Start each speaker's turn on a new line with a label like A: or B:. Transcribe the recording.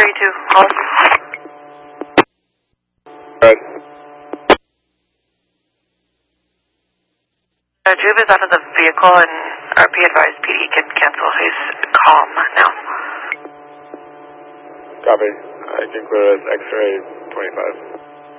A: 32, Hollis.
B: Red.
A: Juve is out of the vehicle and RP advised PD can cancel. He's calm now.
B: Copy. I can clear as X-ray 25.